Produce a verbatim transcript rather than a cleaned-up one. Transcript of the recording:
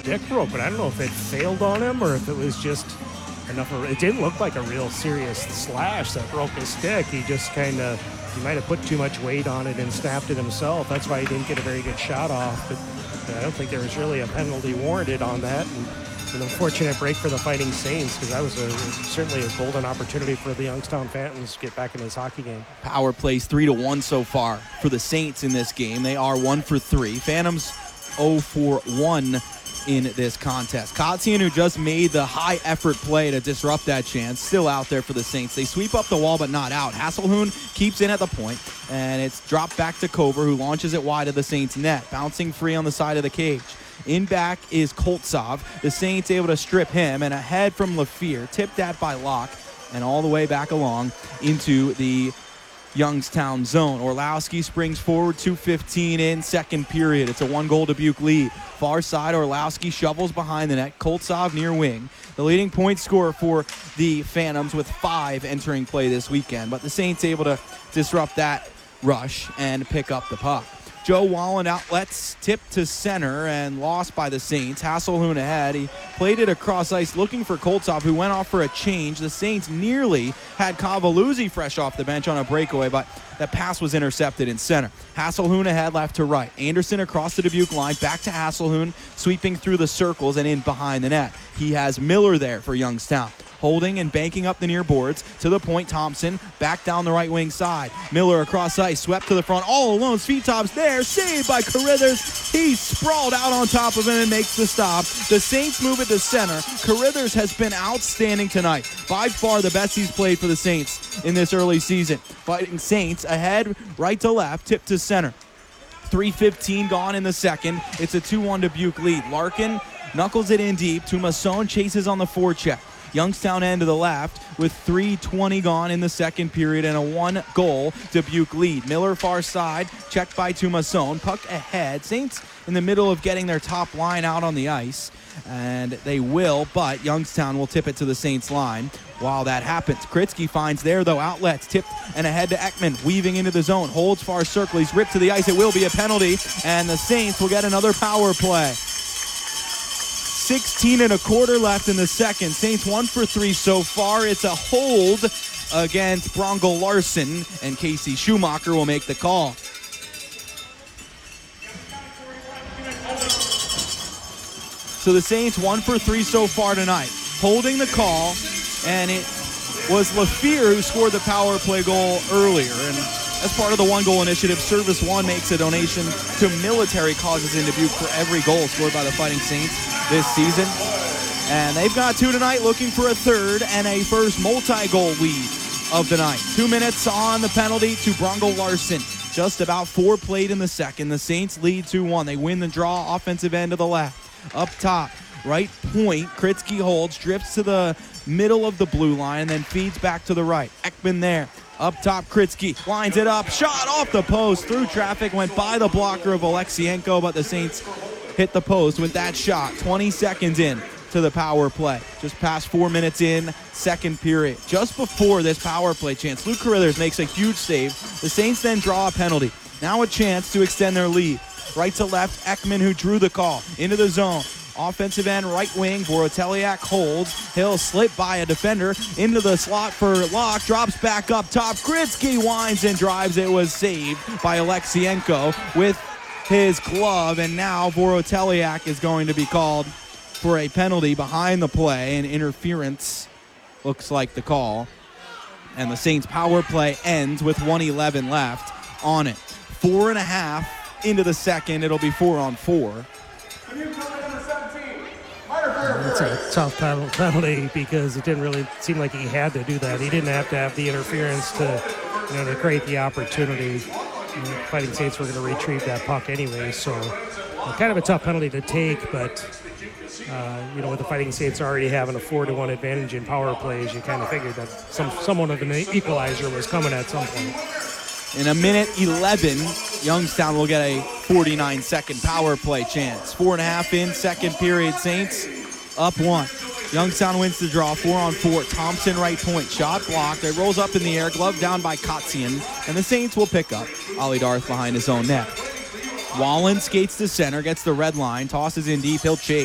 stick broke, but I don't know if it failed on him or if it was just enough of, it didn't look like a real serious slash that broke his stick. He just kind of, he might have put too much weight on it and snapped it himself. That's why he didn't get a very good shot off. But I don't think there was really a penalty warranted on that. And an unfortunate break for the Fighting Saints, because that was a, certainly a golden opportunity for the Youngstown Phantoms to get back in this hockey game. Power plays three to one so far for the Saints in this game. They are one for three. Phantoms oh for one in this contest. Kotzian, who just made the high effort play to disrupt that chance, still out there for the Saints. They sweep up the wall but not out. Hasselhoon keeps in at the point, and it's dropped back to Kover, who launches it wide of the Saints net, bouncing free on the side of the cage. In back is Koltsov. The Saints able to strip him, and ahead from Lafleur, tipped that by Locke, and all the way back along into the Youngstown zone. Orlowski springs forward, two fifteen in, second period. It's a one-goal Dubuque lead. Far side, Orlowski shovels behind the net. Koltsov near wing. The leading point scorer for the Phantoms with five entering play this weekend, but the Saints able to disrupt that rush and pick up the puck. Joe Wallen outlets, tipped to center and lost by the Saints. Hasselhoon ahead. He played it across ice looking for Koltsov, who went off for a change. The Saints nearly had Cavalluzzi fresh off the bench on a breakaway, but that pass was intercepted in center. Hasselhoon ahead, left to right. Anderson across the Dubuque line, back to Hasselhoon, sweeping through the circles and in behind the net. He has Miller there for Youngstown. Holding and banking up the near boards. To the point, Thompson back down the right wing side. Miller across ice, swept to the front, all alone. Svetop's there, saved by Carithers. He's sprawled out on top of him and makes the stop. The Saints move it to center. Carithers has been outstanding tonight. By far the best he's played for the Saints in this early season. Fighting Saints ahead, right to left, tip to center. three fifteen gone in the second. It's a two one Dubuque lead. Larkin knuckles it in deep. Tumasson chases on the forecheck. Youngstown end to the left with three twenty gone in the second period and a one-goal Dubuque lead. Miller far side, checked by Tumasson. Puck ahead. Saints in the middle of getting their top line out on the ice, and they will, but Youngstown will tip it to the Saints line. While that happens, Kritzky finds there, though, outlets, tipped and ahead to Ekman, weaving into the zone, holds far circle, he's ripped to the ice, it will be a penalty, and the Saints will get another power play. sixteen and a quarter left in the second. Saints one for three so far. It's a hold against Bronco Larson, and Casey Schumacher will make the call. So the Saints one for three so far tonight. Holding the call, and it was Lafleur who scored the power play goal earlier. And as part of the one-goal initiative, Service One makes a donation to military causes in Dubuque for every goal scored by the Fighting Saints this season. And they've got two tonight, looking for a third and a first multi-goal lead of the night. Two minutes on the penalty to Bronco Larson. Just about four played in the second. The Saints lead two one. They win the draw, offensive end to the left. Up top, right point, Kritzky holds, drifts to the middle of the blue line, and then feeds back to the right. Ekman there. Up top, Kritzky lines it up. Shot off the post, through traffic, went by the blocker of Alexienko, but the Saints hit the post with that shot. twenty seconds in to the power play. Just past four minutes in, second period. Just before this power play chance, Luke Carithers makes a huge save. The Saints then draw a penalty. Now a chance to extend their lead. Right to left, Ekman, who drew the call, into the zone. Offensive end, right wing, Voroteliak holds. He'll slip by a defender into the slot for Locke. Drops back up top. Kritzky winds and drives. It was saved by Alexienko with his glove. And now Voroteliak is going to be called for a penalty behind the play. And interference looks like the call. And the Saints power play ends with one eleven left on it. Four and a half into the second. It'll be four on four. It's a tough penalty because it didn't really seem like he had to do that. He didn't have to have the interference to, you know, to create the opportunity. You know, Fighting Saints were going to retrieve that puck anyway, so uh, kind of a tough penalty to take. But uh, you know, with the Fighting Saints already having a four to one advantage in power plays, you kind of figured that some somewhat of an equalizer was coming at some point. In a minute eleven, Youngstown will get a forty-nine second power play chance. Four and a half in, second period, Saints up one. Youngstown wins the draw, four on four. Thompson right point, shot blocked. It rolls up in the air, glove down by Kotzian, and the Saints will pick up. Ollie Darth behind his own net. Wallen skates to center, gets the red line, tosses in deep, he'll chase.